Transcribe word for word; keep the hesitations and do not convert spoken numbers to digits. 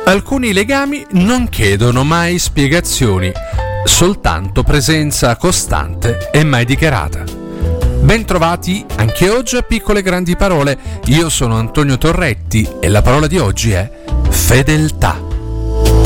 Alcuni legami non chiedono mai spiegazioni, soltanto presenza costante e mai dichiarata. Bentrovati anche oggi a Piccole Grandi Parole. Io sono Antonio Torretti e la parola di oggi è fedeltà.